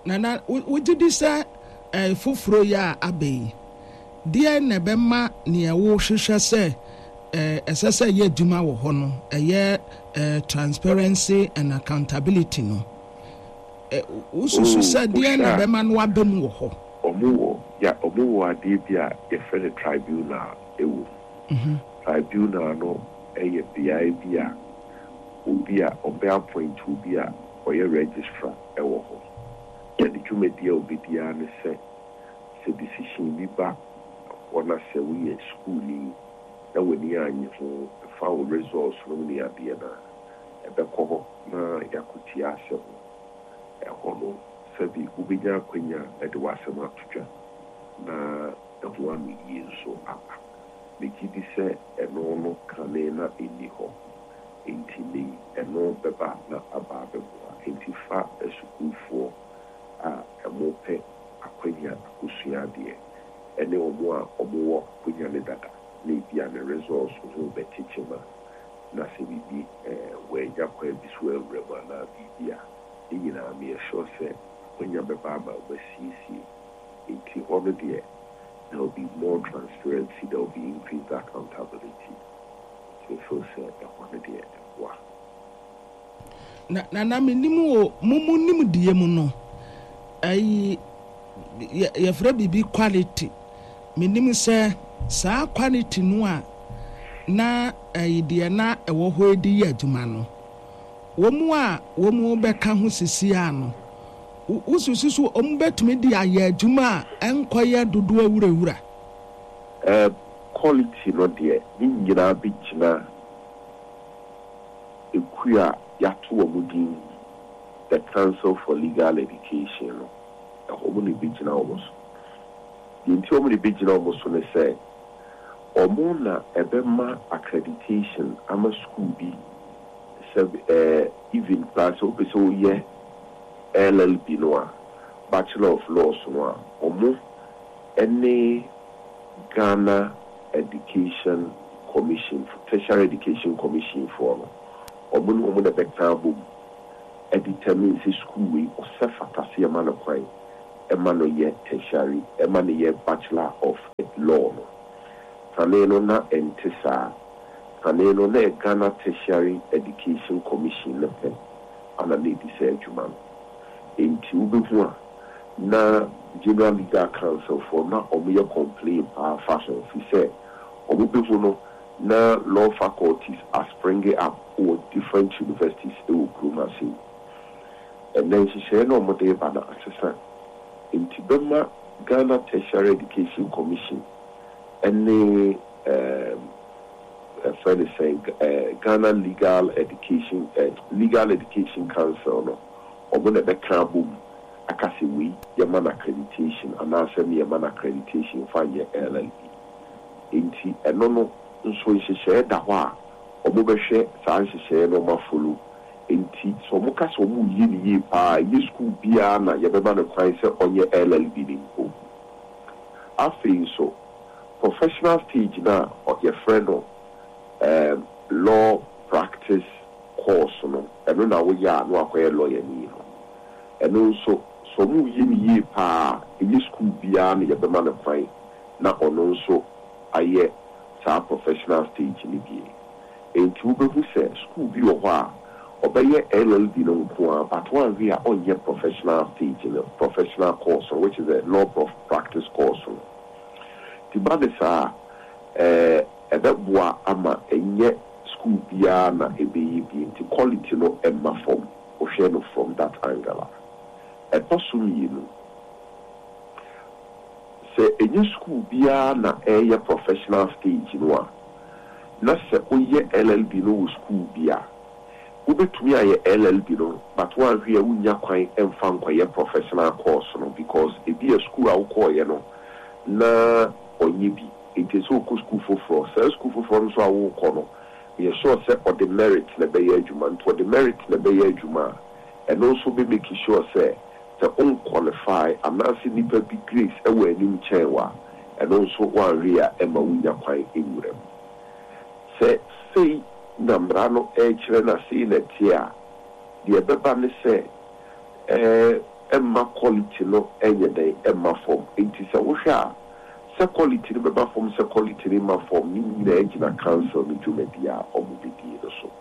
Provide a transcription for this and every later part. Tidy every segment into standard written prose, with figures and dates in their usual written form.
na would this fufro ya abe dear nebema near wo shisha say SSA ye juma wo hono transparency and accountability no ususu said dear nebema no abem wo ho omuwo ade bia ye fere tribunal ewu tribunal no eye bia bia obi a obe appoint obi a oye registrar ewo ho ye the dwumadi obi dia ne se decision bi ba ona se we school ni na wani anyi ho fa wo results no ni ade na ebekọ ho na yakuti asem eho no sabi ubinya kwenya ede wasem atutwa na eho ami yenso apa mekidi se eno no kane na eni ho enti eno beba na aba beba enti fa esukufo a emope akwenya akusua de ene omo wo kwenya le dada le bia na results so be teachema na se bibi we ja kwa bisu ewreba na bibia nyina me sure say kwenya beba ba basisi enti ono de there will be more transparency, there will be increased accountability. So say ono de wa na minimu mumu nimu die mu no ai ye fra bibi quality minimu say sa quality no a na ai de na ewo ho edi ya adwuma no womu beka ho sisi ano ususu ombetumi di aye adwuma enkoye dodo awurawura quality no de nyina bi gina ekuya yato omudin the Council for Legal Education no omo ni bi gina omo so yenti omo ni bi gina omo so ne say omo na ebema accreditation ama school bi even class opeso ye LLB no Bachelor of Laws no omo any Ghana Education Commission Tertiary Education Commission for no omo the bekabo e determine say school we o sefata se man kwan e man ye tertiary e man ye Bachelor of Law no taneno na entisa taneno na Ghana Tertiary Education Commission le pen ana lady say adwuma enti ubehu na General Legal Council for na omoye complain fashion fi say omobehu no na law faculties are springing up or different universities in Kumasi. And then she said no more day bana assistant in Tibema Ghana Tertiary Education Commission and the friend is saying Ghana Legal Education Council no omo be boom akase we yaman accreditation and answer me yaman accreditation for your LLB enti eno no nso nhyehyɛ da hɔ a ɔmo bɛhwɛ saa nhyehyɛ no ma follow enti so ɔmo ka sɛ ɔmo yi ne yie paa yɛ school biara na yɛbɛba no kwan sɛ ɔnyɛ LLB ne mpo afei nso professional stage na yɛfrɛ no law practice course no ɛno na woyɛ a no akɔyɛ lawyer ni no ɛno nso so ɔmo yi ne yie paa yɛ school biara na yɛbɛma no kwan na ɔno nso ayɛ sa professional stage ni bi enti ubehu se school bi wo a obeye LLB no nko but one we are on your professional stage in a professional course which is a law practice course ti badesa ebeboa ama enye school bia na ebeyi bi enti quality no emma form o share no from that angle e posumi no se enye school bia na eye professional stage no a na se oye LLB no school bia ubetumi aye LLB no but one hwe unya kwan emfa nkwaye professional course no because e be a school a ukoye no na onye bi it is so school for school no so awukọ no ye sure say or the merit na be ye adwuma nto the merit na be ye adwuma and also be making sure say the unqualified anasi nipa bi grace ewa anim chewa and also one rea ema wunya kwan ewurem say nambra no e kire na sei na tia de beba ne say emma quality no enye dey emma form enti se wo hwa se quality no beba form se quality no ma form ni na ejina council ni tumedia omubidi no so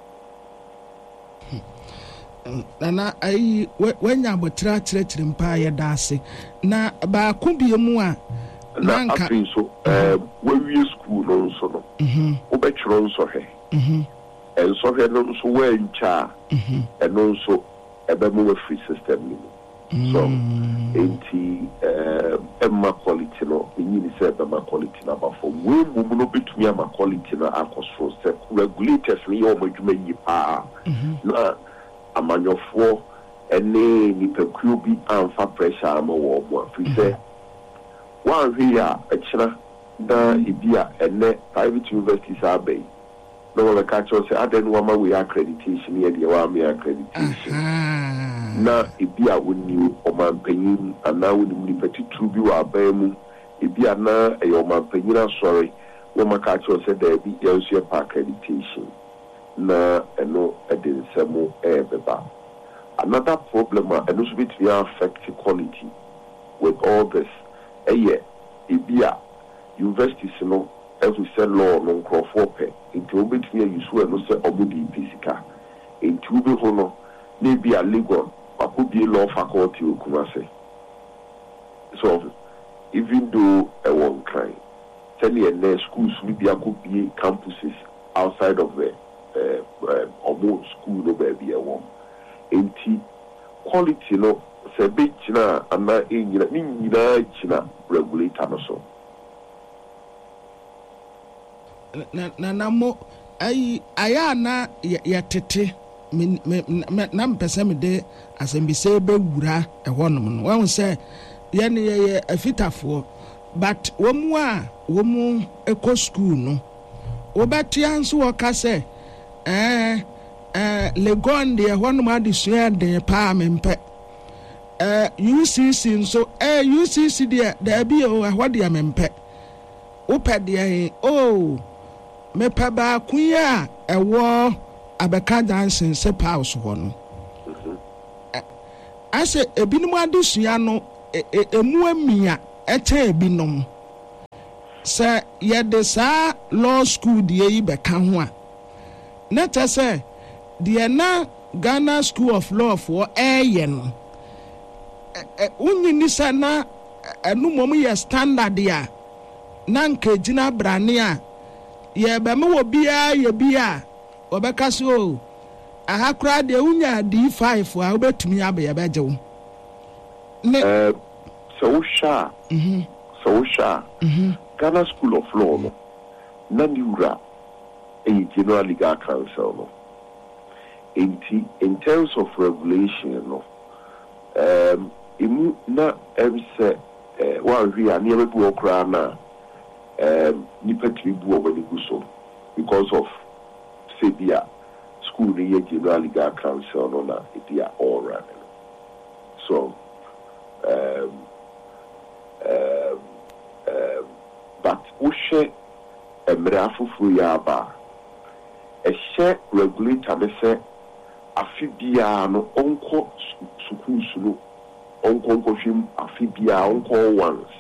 na ai wenya abotra kyerɛkyerɛ mpa yɛ daase na baako bie mu a na afin so we school no nso no wobɛkyerɛ nsɔhwɛ nsɔhwɛ no nso wancha ɛno nso ɛbɛma free system ni so enti emma quality no nyini sɛ ɛbɛma quality na ba for we mu no betumi ama quality na akɔsoro sɛ regulators ni yɛ ɔmo adwuma yi paa na amanyɔfoɔ ɛne nipakuo bi amfa pressure ama wɔ mo afiri sɛ wɔanhwɛ a ɛkyerɛ na ebi a ɛnɛ private universities abɛyi na wɔbɛka kyerɛ sɛ adɛn no wama wei accreditation yɛ deɛ wɔame accreditation na ebi a wɔnni ɔmampanyin anaa wɔnim nipa titiri bi wɔ aban mu ebi a na ɛyɛ ɔmampanyin asɔre wɔmaka kyerɛ sɛ daabi yɛnso yɛpa accreditation na ɛno ɛde nsɛm ɛbɛba another problem a ɛno nso betumi affect quality with all this ɛyɛ ebi a universities no ɛhu sɛ law no nkurɔfoɔ pɛ nti wobɛtumi ayusu ɛno sɛ ɔmo de ipi sika nti wobɛhu no na ebi a legon wakɔbie law faculty wɔ Kumase so even though ɛwɔ nkran sɛdeɛ ɛnɛ schools no bi akɔbie campuses outside of the ɔmo school no baabi ɛwɔ enti quality no sɛ bɛgyina anaa ɛnyina ne nyinaa gyina regulator no so na mo ayɛ a na yɛtete na mpɛ sɛ mede asɛmbisɛ bɛwura ɛhɔnom no wahu sɛ yɛne yɛyɛ afitafoɔ but wɔmu a wɔmu ɛkɔ school no wobɛtea nso wɔka sɛ legon deɛ hɔnom adesua den paa mempɛ UCC nso UCC deɛ daabi ɛhɔ deɛ mempɛ wopɛ deɛ mepɛ baako yi a ɛwɔ abɛka dansen sɛ paus hɔ no asɛ ebinom adesua no emu amia ɛkyɛ ebinom sɛ yɛde saa law school deɛ yi bɛka ho a na kyɛ sɛ deɛ na Ghana School of Law for ɛyɛ no wonyini sɛ na ɛno mmom yɛ standard a na nka gyina brane a yɛbɛma wɔ biara yɛ bi a wɔbɛka sɛ aha koraa deɛ wonya D5 a wobɛtumi abɛyɛbɛgye wo sɛ wohwɛ a Ghana School of Law no na ne wura ɛyɛ General Legal Council no in terms of regulation no emu na ɛsɛ wɔahwɛ a nneɛma bi wɔ koraa na nipa tiri bu wɔ w'ani gu so because of sɛ bi a school no yɛ General Legal Council no na ebi a ɔɔra no so but wohwɛ mmerɛ afoforɔ yi aba ɛhyɛ regulator ne sɛ afi biara no ɔnkɔ schools no ɔnkɔhwɛ mu afi biara ɔnkɔ once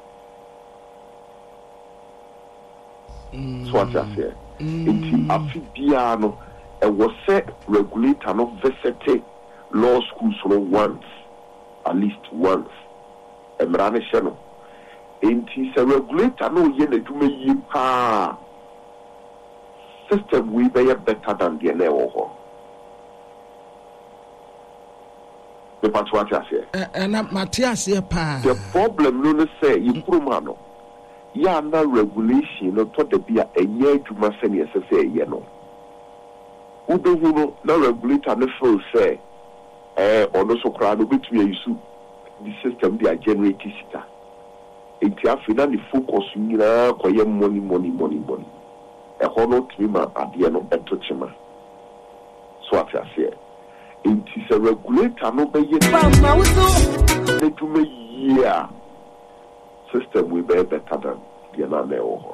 so ate aseɛ nti afi biara no ɛwɔ sɛ regulator no visite law schools no once at least once mmara ne hyɛ no nti sɛ regulator no yɛ n'adwuma yie paa system we be better than the network. The problem no say you promano. Ya na regulation no to the be a year to my senior say no. Ube who no regulator no full say or no so crowd between you the system they are generating sita. It the focus money. A honor to me at the end of Etochima. So what I say, it is a regulator, no be yet. They do me year system will be better than the another.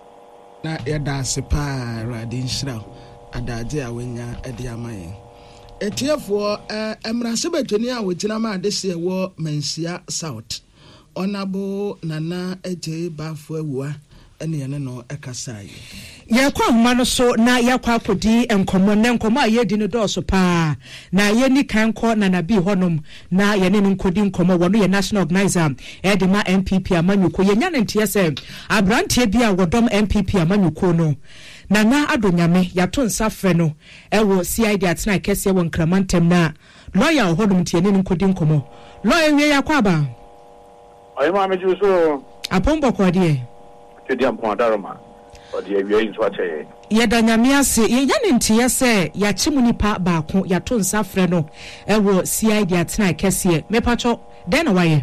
Na yada sepa radin shra adaje awenya edi amaye etiefo emrase betweni a wogyina ma adese wo Mansia South Honorable Nana Eje Bafo awua ene yene no ekasai yakwa homa no so na yakwa akodi enkomo na enkomo a yedi no dɔɔso paa na yeni kanko na nabi honom na yene no nkodi nkomo wono ye national organizer edema MPP amanyuko yenya ne ntie sɛ abrantie bi a wodom MPP amanyuko no Nana Adonyame yato nsa frɛ no ɛwɔ CID atena kɛse wɔ nkramantem na lawyer hodom tie ne nkodi nkomo lawyer wie yakwa ba ayima meju so apombo kɔdeɛ tedi ampon adaroma ɔde awie nso akyɛ yɛda nyame ase yɛnya ne nteɛ sɛ yɛakye mu nipa baako yato nsa frɛ no ɛwɔ CID atena kɛse mepatɔ dɛn na wayɛ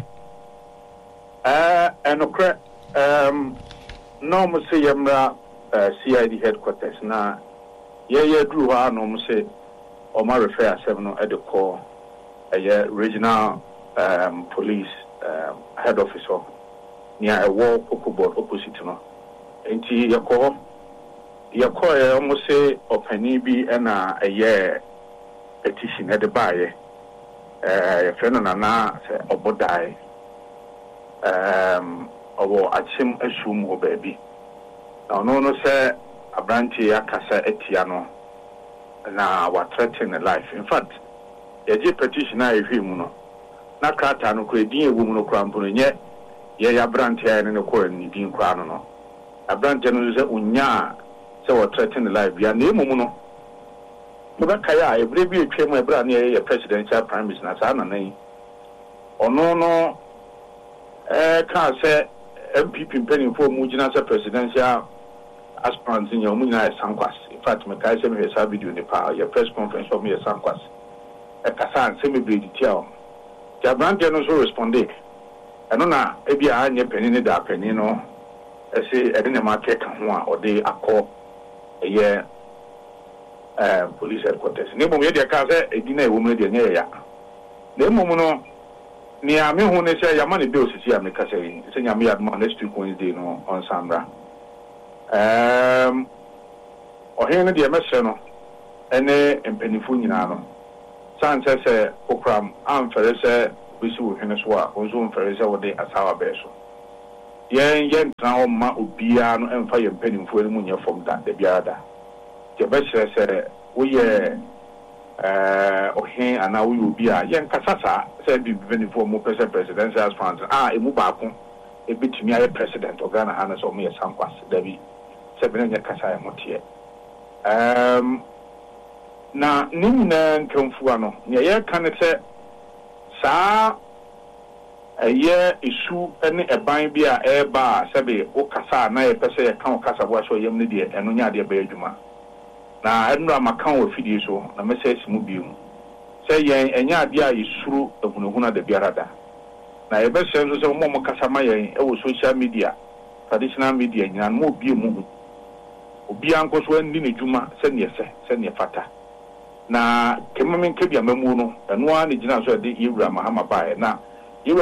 ɛnokorɛ na ɔmo sɛ yɛmmra CID headquarters na yɛyɛ duru hɔ a na ɔmo sɛ ɔma refer asɛm no ɛde kɔ ɛyɛ regional police head office hɔ nea ɛwɔ Poco board opposite no nti yɛkɔ ɔmo sɛ ɔpanin bi ɛna ɛyɛ petition ɛde baayɛ yɛfrɛ no Nana sɛ ɔbɔ dae ɔwɔ akyem asum wɔ baabi na ɔno no sɛ abrante akasa atia no na wathreaten ne life. In fact yɛgye petition a ɛhwɛ mu no na krataa no kɔ edin ɛwɔ mu no kora mpo no nyɛ yɛyɛ abrante a ne kɔ ne din kora no abrante no sɛ onya sɛ wathreaten ne life bia na emu no mobɛkae a ɛberɛ bi etwa mu ɛberɛ a ne yɛyɛ presidential prime minister na saa nana yi ɔno no kaa sɛ MPP mpanimfoɔ mu gyina sɛ presidential aspirants in your Muna Sankwas. In fact, my guys have a video in the power, your press conference for me a Sankwas. A Kassan semi detail. The brand also responded. I don't know, maybe I had penny da penino. I say, I didn't market one or they are called a year police headquarters. Nemo media casa, a dinner woman, the area. Nemo mono near me when they say your money bills is here, make us say, Yami at next 2 Wednesday on Sandra. Ɔhene deɛ mɛhyɛ no ɛne mpanimfoɔ nyinaa no san sɛ okram amfɛre sɛ bisi wo hene so a ɔnso mfɛre sɛ wɔde asawa bɛɛ so yɛn ntena hɔ ma obiara no ɛmfa yɛ mpanimfoɔ no mu nyɛ fam da biara da deɛ bɛhyerɛ sɛ woyɛ ɔhene anaa woyɛ obi a yɛn kasa saa sɛ bi mpanimfoɔ mu pɛ sɛ presidential aspirant emu baako ebitumi ayɛ president ɔgana ha no sɛ ɔmo yɛ Sankwas dabi sebenya kasa ya motie na nimna nkamfuwa no ne ye kan se saa eye isu ene eban bi a eba sebe o kasa na ye pese ye kan kasa bo aso yem ne de eno nya de ba adwuma na enura makan wo fidie so na message mu bi mu se yen enya ade a isuru ehunuhuna de biara da na ye be se nso se mo kasa ma yen e wo social media traditional media nyina mo bi mu obi anko so ndi ne dwuma se ne fata na kemamen kebia mamu no eno a ne gina so de yewura mahama bae na